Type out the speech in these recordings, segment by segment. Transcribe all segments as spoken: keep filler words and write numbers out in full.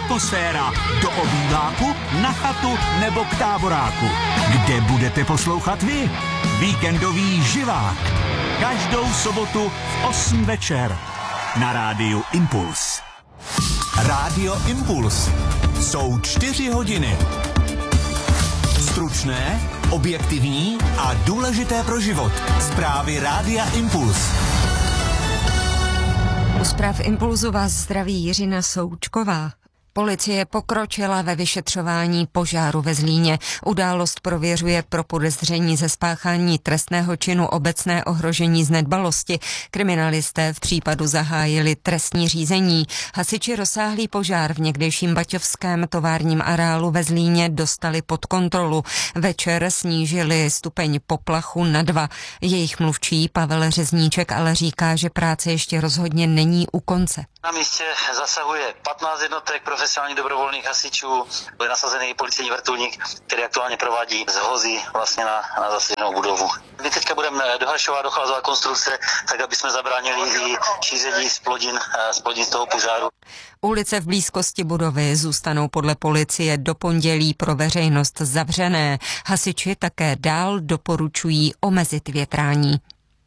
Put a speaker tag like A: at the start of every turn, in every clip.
A: atmosféra do obýváku, na chatu nebo k táboráku. Kde budete poslouchat vy? Víkendový živák. Každou sobotu v osm večer na rádiu Impuls. Rádio Impuls. Jsou čtyři hodiny. Stručné, objektivní a důležité pro život. Zprávy Rádia Impuls.
B: U zpráv Impulzu vás zdraví Jiřina Součková. Policie pokročila ve vyšetřování požáru ve Zlíně. Událost prověřuje pro podezření ze spáchání trestného činu obecné ohrožení z nedbalosti. Kriminalisté v případu zahájili trestní řízení. Hasiči rozsáhlý požár v někdejším baťovském továrním areálu ve Zlíně dostali pod kontrolu. Večer snížili stupeň poplachu na dva. Jejich mluvčí Pavel Řezníček ale říká, že práce ještě rozhodně není u konce.
C: Na místě zasahuje patnáct jednotek profesionálních dobrovolných hasičů, byl nasazený policejní vrtulník, který aktuálně provádí zhozy vlastně na, na zasaženou budovu. My teďka budeme dohašovat, dochlazovat konstrukce, tak aby jsme zabránili i šíření splodin, splodin z toho požáru.
B: Ulice v blízkosti budovy zůstanou podle policie do pondělí pro veřejnost zavřené. Hasiči také dál doporučují omezit větrání.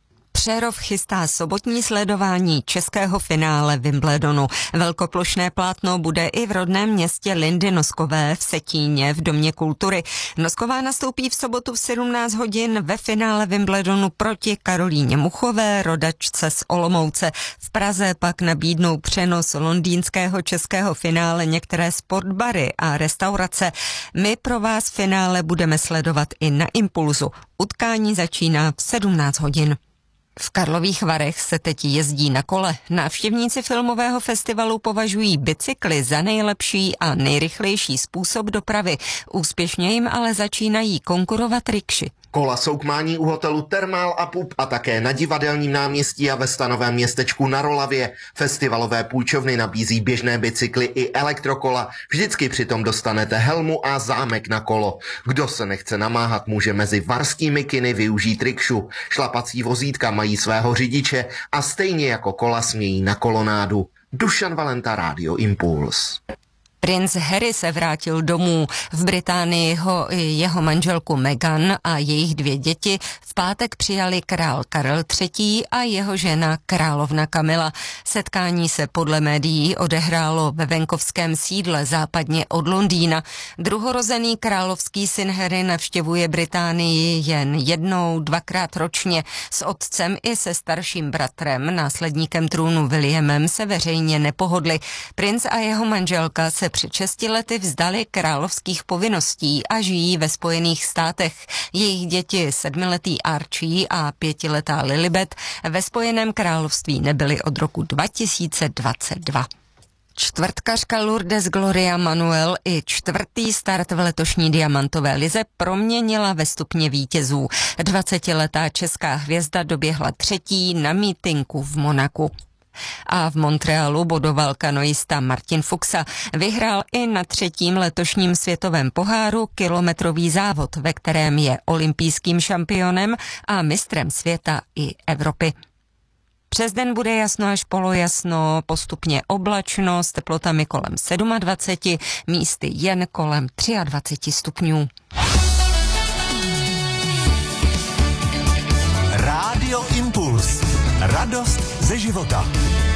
B: Přerov chystá sobotní sledování českého finále Wimbledonu. Velkoplošné plátno bude i v rodném městě Lindy Noskové v Setíně v Domě kultury. Nosková nastoupí v sobotu v sedmnáct hodin ve finále Wimbledonu proti Karolíně Muchové, rodačce z Olomouce. V Praze pak nabídnou přenos londýnského českého finále některé sportbary a restaurace. My pro vás finále budeme sledovat i na Impulzu. Utkání začíná v sedmnáct hodin. V Karlových Varech se teď jezdí na kole. Návštěvníci filmového festivalu považují bicykly za nejlepší a nejrychlejší způsob dopravy. Úspěšně jim ale začínají konkurovat rikši.
D: Kola jsou k mání u hotelu Thermal a Pub a také na Divadelním náměstí a ve stanovém městečku na Rolavě. Festivalové půjčovny nabízí běžné bicykly i elektrokola. Vždycky přitom dostanete helmu a zámek na kolo. Kdo se nechce namáhat, může mezi varskými kiny využít rikšu. Šlapací vozítka mají svého řidiče a stejně jako kola smějí na kolonádu. Dušan Valenta, Rádio Impuls.
B: Princ Harry se vrátil domů. V Británii ho jeho manželku Meghan a jejich dvě děti v pátek přijali král Karel třetí. a jeho žena královna Kamila. Setkání se podle médií odehrálo ve venkovském sídle západně od Londýna. Druhorozený královský syn Harry navštěvuje Británii jen jednou, dvakrát ročně. S otcem i se starším bratrem, následníkem trůnu Williamem, se veřejně nepohodli. Princ a jeho manželka se před šesti lety vzdali královských povinností a žijí ve Spojených státech. Jejich děti, sedmiletý Archie a pětiletá Lilibet, ve Spojeném království nebyly od roku dva tisíce dvacet dva. Čtvrtkařka Lourdes Gloria Manuel i čtvrtý start v letošní diamantové lize proměnila ve stupně vítězů. Dvacetiletá česká hvězda doběhla třetí na mítinku v Monaku. A v Montrealu bodoval kanoista Martin Fuxa. Vyhrál i na třetím letošním světovém poháru kilometrový závod, ve kterém je olympijským šampionem a mistrem světa i Evropy. Přes den bude jasno až polojasno, postupně oblačno s teplotami kolem dvacet sedm, místy jen kolem dvacet tři stupňů.
A: Rádio Impuls. Radost ze života.